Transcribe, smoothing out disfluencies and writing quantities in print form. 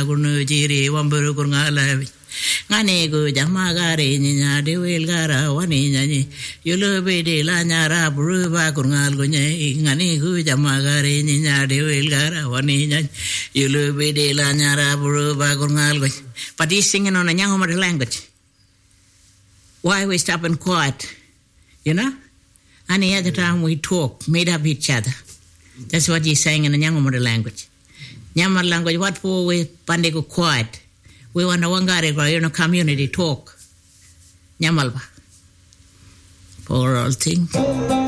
kunu jiri wamburu kurngala ngane go jamagare nya de welgara wani nya yulu bede la nyara buruba kurgal go nya ngane go jamagare nya de welgara wani nya yulu bede la nyara buruba kurgal go. But he's singing on a Nyangomar language. Why we stop and quiet, you know? Any other time we talk, made up each other. That's what he's saying in the Nyangomar language. Nyamar language, what for we pandego quiet? We want a wangare, community talk. Nyamalba. For all things.